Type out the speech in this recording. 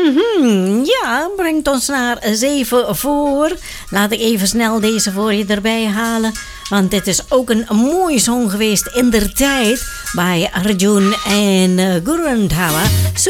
Ja, brengt ons naar 7 voor. Laat ik even snel deze voor je erbij halen. Want dit is ook een mooie song geweest in der tijd bij Arjun en Guru Randhawa.